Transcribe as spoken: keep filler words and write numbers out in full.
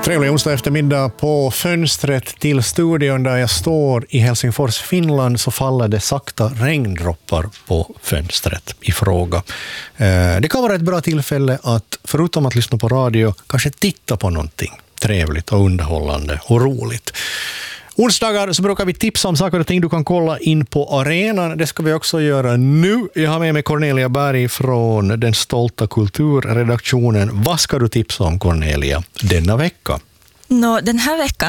Trevlig onsdag eftermiddag. På fönstret till studion där jag står i Helsingfors, Finland, så faller det sakta regndroppar på fönstret i fråga. Det kan vara ett bra tillfälle att, förutom att lyssna på radio, kanske titta på någonting trevligt och underhållande och roligt. Onsdagar så brukar vi tipsa om saker och ting du kan kolla in på arenan. Det ska vi också göra nu. Jag har med mig Cornelia Berg från den stolta kulturredaktionen. Vad ska du tipsa om, Cornelia, denna vecka? Nå, den här veckan